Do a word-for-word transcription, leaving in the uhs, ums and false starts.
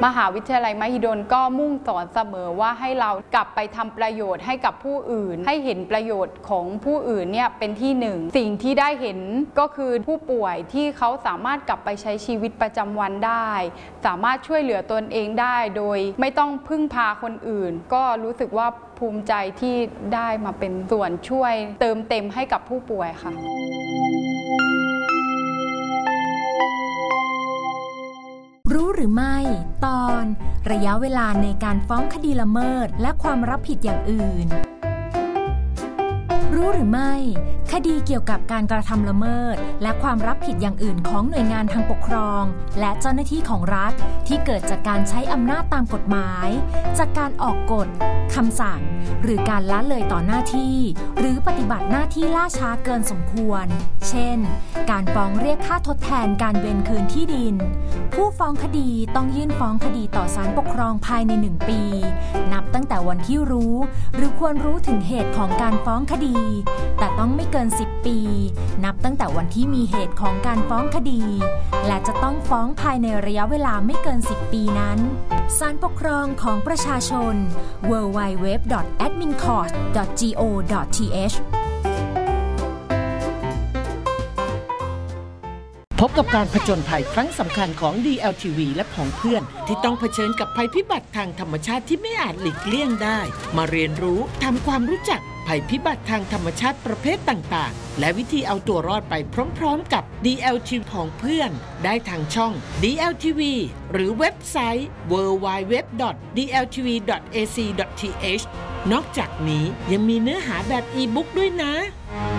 มหาวิทยาลัยมหิดลก็มุ่งสอนเสมอว่าให้เรากลับไปทำประโยชน์ให้กับผู้อื่นให้เห็นประโยชน์ของผู้อื่นเนี่ยเป็นที่หนึ่งสิ่งที่ได้เห็นก็คือผู้ป่วยที่เขาสามารถกลับไปใช้ชีวิตประจำวันได้สามารถช่วยเหลือตนเองได้โดยไม่ต้องพึ่งพาคนอื่นก็รู้สึกว่าภูมิใจที่ได้มาเป็นส่วนช่วยเติมเต็มให้กับผู้ป่วยค่ะรู้หรือไม่ตอนระยะเวลาในการฟ้องคดีละเมิดและความรับผิดอย่างอื่นรู้หรือไม่คดีเกี่ยวกับการกระทำละเมิดและความรับผิดอย่างอื่นของหน่วยงานทางปกครองและเจ้าหน้าที่ของรัฐที่เกิดจากการใช้อำนาจตามกฎหมายจากการออกกฎคำสั่งหรือการละเลยต่อหน้าที่หรือปฏิบัติหน้าที่ล่าช้าเกินสมควรเช่นการฟ้องเรียกค่าทดแทนการเวรคืนที่ดินผู้ฟ้องคดีต้องยื่นฟ้องคดีต่อศาลปกครองภายในหนึ่งปีนับตั้งแต่วันที่รู้หรือควรรู้ถึงเหตุของการฟ้องคดีแต่ต้องไม่เกินสิบปีนับตั้งแต่วันที่มีเหตุของการฟ้องคดีและจะต้องฟ้องภายในระยะเวลาไม่เกินสิบปีนั้นศาลปกครองของประชาชน ดับเบิลยู ดับเบิลยู ดับเบิลยู ดอท แอดมินคอร์ท ดอท โก ดอท ที เอชพบกับการผจญภัยครั้งสำคัญของ ดี แอล ที วี และผองเพื่อนที่ต้องเผชิญกับภัยพิบัติทางธรรมชาติที่ไม่อาจหลีกเลี่ยงได้มาเรียนรู้ทำความรู้จักภัยพิบัติทางธรรมชาติประเภทต่างๆและวิธีเอาตัวรอดไปพร้อมๆกับ ดี แอล ที วี ผองเพื่อนได้ทางช่อง ดี แอล ที วี หรือเว็บไซต์ ดับเบิลยู ดับเบิลยู ดับเบิลยู ดอท ดี แอล ที วี ดอท เอ ซี ดอท ที เอช นอกจากนี้ยังมีเนื้อหาแบบอีบุ๊กด้วยนะ